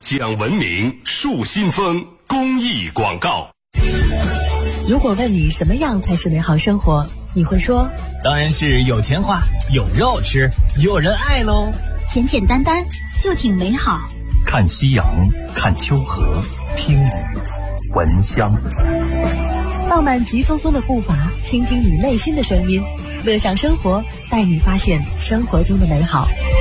讲文明树新风公益广告。 如果问你什么样才是美好生活，你会说当然是有钱花，有肉吃，有人爱喽。 简简单单就挺美好。 看夕阳，看秋荷，听雨，闻香。 放慢急匆匆的步伐，倾听你内心的声音，乐享生活，带你发现生活中的美好。